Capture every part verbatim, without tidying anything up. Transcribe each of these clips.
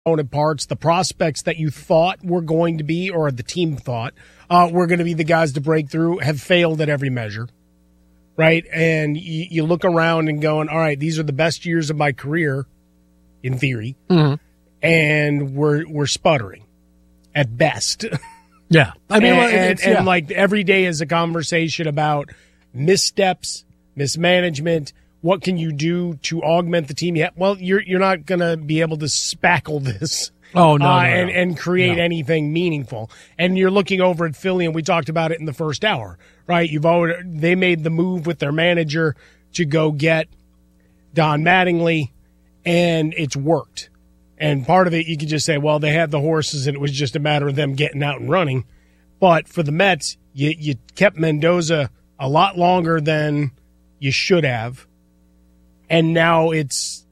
component parts, the prospects that you thought were going to be, or the team thought, uh, were going to be the guys to break through, have failed at every measure, right? And you, you look around and going, all right, these are the best years of my career, in theory, mm-hmm. and we're we're sputtering at best. Yeah. I mean, and, well, and, yeah. and like every day is a conversation about missteps, mismanagement. What can you do to augment the team? Yeah, well, you're you're not going to be able to spackle this. Oh no, uh, no, and no. and create no. anything meaningful. And you're looking over at Philly, and we talked about it in the first hour, right? You've already they made the move with their manager to go get Don Mattingly, and it's worked. And part of it, you could just say, well, they had the horses, and it was just a matter of them getting out and running. But for the Mets, you, you kept Mendoza a lot longer than you should have. And now it's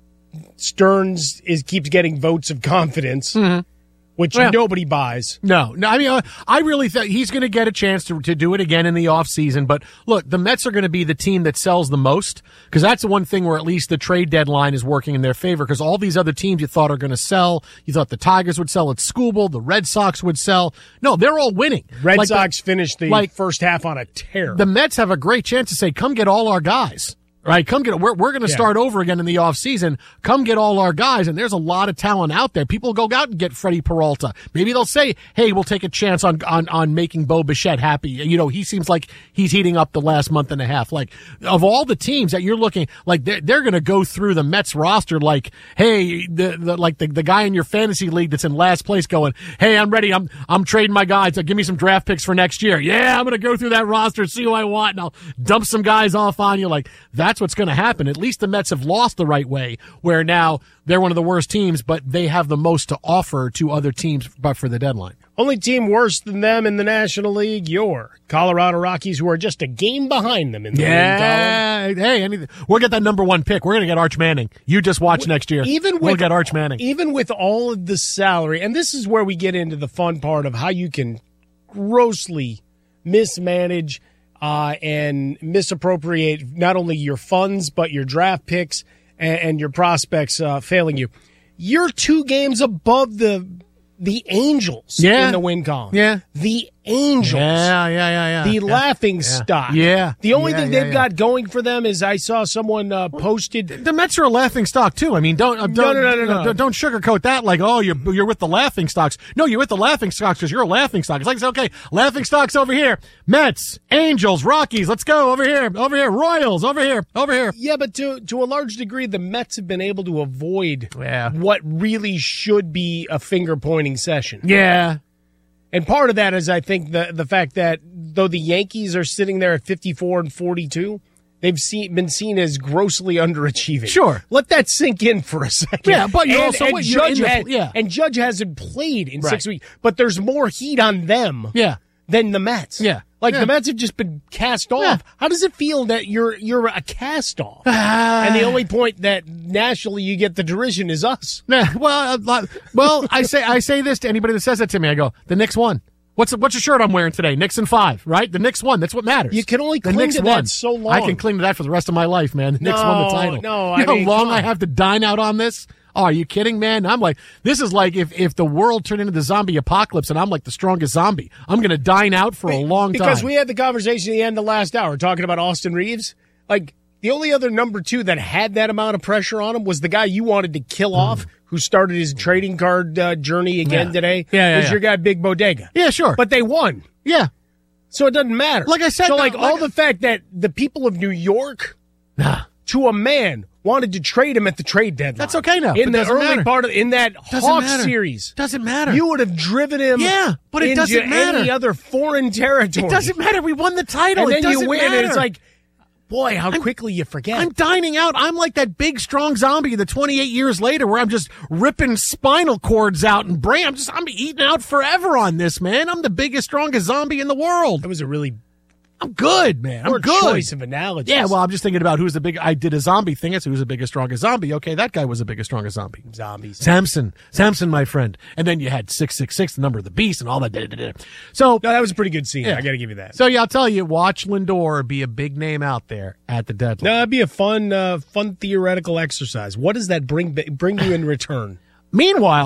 Stearns is keeps getting votes of confidence, mm-hmm. which well, nobody buys. No, no. I mean, I really think he's going to get a chance to to do it again in the offseason. But look, the Mets are going to be the team that sells the most, because that's the one thing where at least the trade deadline is working in their favor. Because all these other teams you thought are going to sell, you thought the Tigers would sell at Skubal, the Red Sox would sell. No, they're all winning. Red like Sox the, finished the like, first half on a tear. The Mets have a great chance to say, "Come get all our guys." Right, come get it. We're, we're going to yeah. start over again in the offseason. Come get all our guys. And there's a lot of talent out there. People go out and get Freddie Peralta. Maybe they'll say, hey, we'll take a chance on, on, on making Bo Bichette happy. You know, he seems like he's heating up the last month and a half. Like, of all the teams that you're looking, like, they're, they're going to go through the Mets roster like, hey, the, the like the, the guy in your fantasy league that's in last place going, hey, I'm ready. I'm, I'm trading my guys. So give me some draft picks for next year. Yeah, I'm going to go through that roster, see who I want, and I'll dump some guys off on you. Like, that's what's going to happen. At least the Mets have lost the right way, where now they're one of the worst teams, but they have the most to offer to other teams but for the deadline. Only team worse than them in the National League, your Colorado Rockies, who are just a game behind them in the yeah. league. Hey, anything. We'll get that number one pick. We're going to get Arch Manning. You just watch w- next year. Even with, we'll get Arch Manning. Even with all of the salary, and this is where we get into the fun part of how you can grossly mismanage Uh, and misappropriate not only your funds, but your draft picks and, and your prospects uh, failing you. You're two games above the the Angels yeah. in the win column. Yeah. The Angels. Yeah, yeah, yeah, yeah. The yeah. laughing yeah. stock. Yeah. The only yeah, thing yeah, they've yeah. got going for them is I saw someone uh, posted. The Mets are a laughing stock too. I mean, don't uh, don't, no, no, no, no, no. don't sugarcoat that like, oh, you're you're with the laughing stocks. No, you're with the laughing stocks because you're a laughing stock. It's like, okay, laughing stocks over here, Mets, Angels, Rockies. Let's go over here, over here, Royals, over here, over here. Yeah, but to to a large degree, the Mets have been able to avoid yeah. what really should be a finger pointing session. Yeah. And part of that is, I think, the the fact that though the Yankees are sitting there at fifty-four and forty-two, they've seen, been seen as grossly underachieving. Sure. Let that sink in for a second. Yeah, but you and, also and what, you're Judge in the, had, yeah. and Judge hasn't played in right. six weeks, but there's more heat on them yeah. than the Mets. Yeah. Like yeah. the Mets have just been cast off. Yeah. How does it feel that you're you're a cast off? And the only point that nationally you get the derision is us. Nah, well, uh, well, I say I say this to anybody that says that to me. I go, the Knicks won. What's what's your shirt I'm wearing today? Knicks and five, right? The Knicks won. That's what matters. You can only the cling Knicks to won. that so long. I can cling to that for the rest of my life, man. The Knicks no, won the title. No, you I know mean, how long I have to dine out on this? Oh, are you kidding, man? I'm like, this is like if, if the world turned into the zombie apocalypse and I'm like the strongest zombie. I'm going to dine out for a long time. Because we had the conversation at the end of the last hour talking about Austin Reeves. Like, the only other number two that had that amount of pressure on him was the guy you wanted to kill mm. off, who started his trading card uh, journey again yeah. today. Yeah, yeah, was yeah. your guy Big Bodega. Yeah, sure. But they won. Yeah. So it doesn't matter. Like I said. So, no, like, like all the fact that the people of New York, nah. to a man, wanted to trade him at the trade deadline. That's okay now. In the early matter. part of, in that doesn't Hawks matter. series. Doesn't matter. You would have driven him yeah, but it into doesn't matter. any other foreign territory. It doesn't matter. We won the title. And it then doesn't you win, matter. and it's like, boy, how I'm, quickly you forget. I'm dining out. I'm like that big, strong zombie the twenty-eight years later where I'm just ripping spinal cords out and brain. I'm just, I'm eating out forever on this, man. I'm the biggest, strongest zombie in the world. That was a really I'm good, man. I'm poor good. choice of analogies. Yeah, well, I'm just thinking about who's the big. I did a zombie thing. I said, who's the biggest, strongest zombie? Okay, that guy was the biggest, strongest zombie. Zombies. Samson. Samson, my friend. And then you had six six six, the number of the beast, and all that. Da, da, da. So, no, that was a pretty good scene. Yeah. I got to give you that. So, yeah, I'll tell you, watch Lindor be a big name out there at the deadline. No, that'd be a fun, uh, fun theoretical exercise. What does that bring bring you in return? Meanwhile,